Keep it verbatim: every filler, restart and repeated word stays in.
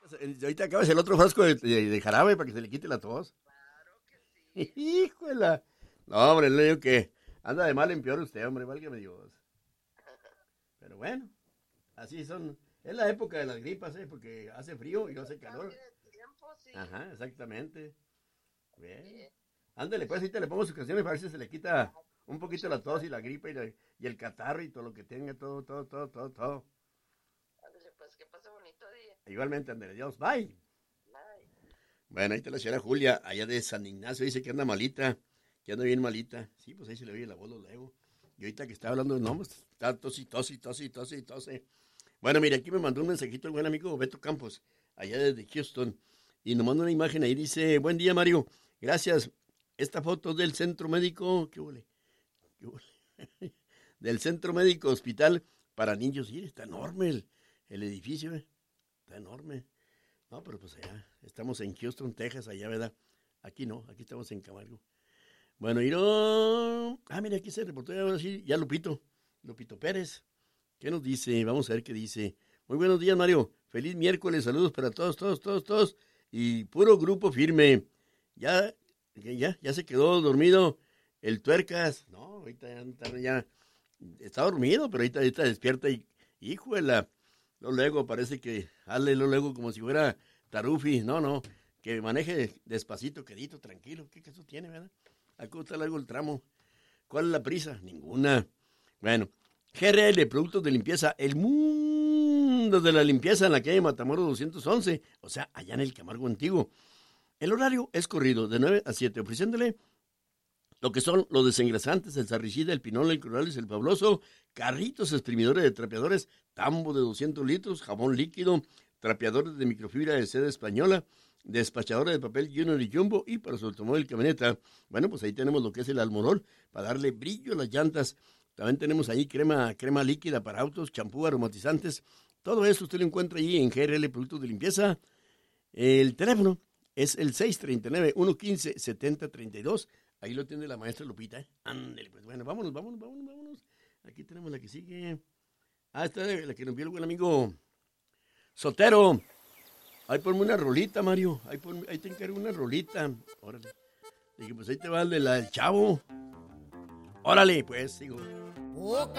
Ahorita acabas el otro frasco de, de, de jarabe para que se le quite la tos. Claro que sí. Híjole. No, hombre, le digo que anda de mal en peor usted, hombre, válgame Dios. Pero bueno, así son. Es la época de las gripas, ¿eh? Porque hace frío y no hace calor. Cambio de tiempo, sí. Ajá, exactamente. Bien. Bien. Ándale, pues ahorita le pongo sus canciones para ver si se le quita un poquito la tos y la gripa y, la- y el catarro y todo lo que tenga, todo, todo, todo, todo, todo. Ándale, pues que pase bonito día. Igualmente, Andrés, Dios, bye. Bye. Bueno, ahí está la señora Julia, allá de San Ignacio, dice que anda malita, que anda bien malita. Sí, pues ahí se le oye la voz luego. Y ahorita que está hablando de nombres, está tosi, tosi, tosi, tosi, tosi. Bueno, mire, aquí me mandó un mensajito el buen amigo Beto Campos, allá desde Houston, y nos manda una imagen ahí, dice, buen día Mario, gracias. Esta foto del centro médico, ¿qué huele? ¿Qué huele? Del centro médico hospital para niños, sí, está enorme el, el edificio, ¿eh? Está enorme. No, pero pues allá, estamos en Houston, Texas, allá, ¿verdad? Aquí no, aquí estamos en Camargo. Bueno, y no... Ah, mira, aquí se reportó ahora sí, ya Lupito, Lupito Pérez. ¿Qué nos dice? Vamos a ver qué dice. Muy buenos días, Mario. Feliz miércoles, saludos para todos, todos, todos, todos. Y puro grupo firme. Ya, ya, ya se quedó dormido el tuercas. No, ahorita ya, ya está dormido, pero ahorita, ahorita despierta y, híjole, luego parece que, hazle luego como si fuera Tarufi. No, no, que maneje despacito, quedito, tranquilo. ¿Qué caso tiene, verdad? Acá está largo el tramo. ¿Cuál es la prisa? Ninguna. Bueno, G R L, Productos de Limpieza, el mundo de la limpieza en la calle Matamoros doscientos once, o sea, allá en el Camargo Antiguo. El horario es corrido de nueve a siete, ofreciéndole lo que son los desengrasantes, el sarricida, el pinol, el corales, el fabuloso, carritos exprimidores de trapeadores, tambo de doscientos litros, jabón líquido, trapeadores de microfibra de seda española, despachadores de papel Junior y Jumbo, y para su automóvil camioneta, bueno, pues ahí tenemos lo que es el almorol, para darle brillo a las llantas. También tenemos ahí crema, crema líquida para autos, champú, aromatizantes. Todo eso usted lo encuentra ahí en G R L Productos de Limpieza. El teléfono es el seis tres nueve, uno uno cinco, siete cero tres dos. Ahí lo tiene la maestra Lupita. ¿eh? Ándale, pues bueno, vámonos, vámonos, vámonos, vámonos. Aquí tenemos la que sigue. Ah, esta es la que nos vio el buen amigo Sotero. Ahí ponme una rolita, Mario. Ahí, ponme, ahí te encargo una rolita. Órale. Dije, pues ahí te va el de la del chavo. Órale, pues, sigo.